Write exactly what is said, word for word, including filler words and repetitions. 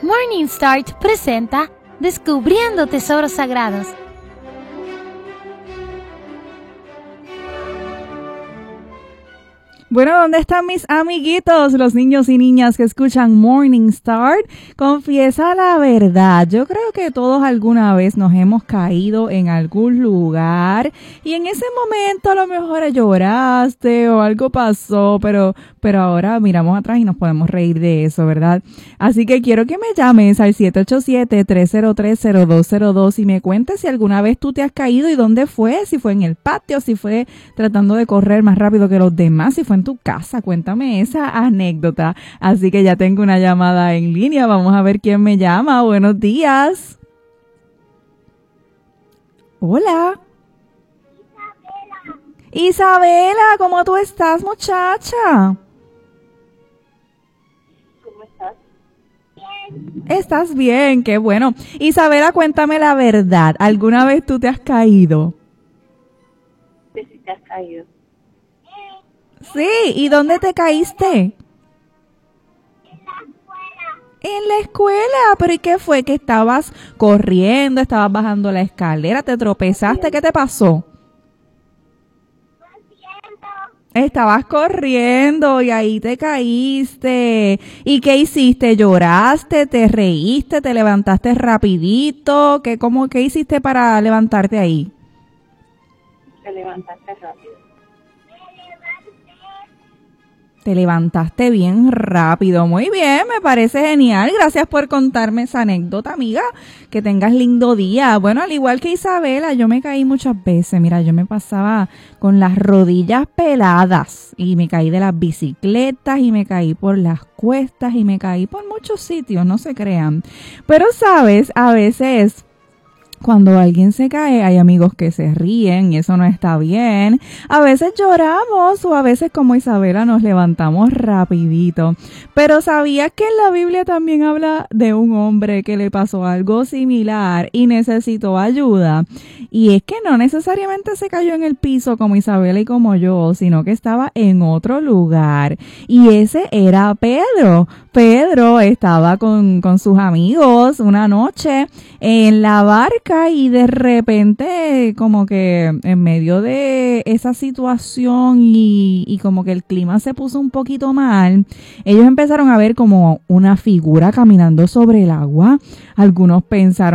Morning Start presenta Descubriendo Tesoros Sagrados. Bueno, ¿dónde están mis amiguitos, los niños y niñas que escuchan Morning Start? Confiesa la verdad. Yo creo que todos alguna vez nos hemos caído en algún lugar y en ese momento a lo mejor lloraste o algo pasó, pero, pero ahora miramos atrás y nos podemos reír de eso, ¿verdad? Así que quiero que me llames al siete ocho siete, tres cero tres, cero dos cero dos y me cuentes si alguna vez tú te has caído y dónde fue, si fue en el patio, si fue tratando de correr más rápido que los demás, si fue en tu casa. Cuéntame esa anécdota. Así que ya tengo una llamada en línea. Vamos a ver quién me llama. Buenos días. Hola. Isabela. Isabela, ¿cómo tú estás, muchacha? ¿Cómo estás? Bien. ¿Estás bien? Qué bueno. Isabela, cuéntame la verdad. ¿Alguna vez tú te has caído? Sí, sí te has caído. Sí, ¿y dónde te caíste? En la escuela. En la escuela, ¿pero y qué fue? ¿Que estabas corriendo, estabas bajando la escalera, te tropezaste? ¿Qué te pasó? Corriendo. Estabas corriendo y ahí te caíste. ¿Y qué hiciste? ¿Lloraste? ¿Te reíste? ¿Te levantaste rapidito? ¿Qué, cómo, qué hiciste para levantarte ahí? Te levantaste rápido. Te levantaste bien rápido. Muy bien, me parece genial. Gracias por contarme esa anécdota, amiga. Que tengas lindo día. Bueno, al igual que Isabela, yo me caí muchas veces. Mira, yo me pasaba con las rodillas peladas y me caí de las bicicletas y me caí por las cuestas y me caí por muchos sitios, no se crean. Pero, ¿sabes? A veces cuando alguien se cae, hay amigos que se ríen y eso no está bien. A veces lloramos o a veces, como Isabela, nos levantamos rapidito. Pero ¿sabías que en la Biblia también habla de un hombre que le pasó algo similar y necesitó ayuda? Y es que no necesariamente se cayó en el piso como Isabela y como yo, sino que estaba en otro lugar. Y ese era Pedro. Pedro estaba con, con sus amigos una noche en la barca y de repente como que en medio de esa situación y, y como que el clima se puso un poquito mal, ellos empezaron a ver como una figura caminando sobre el agua. Algunos pensaron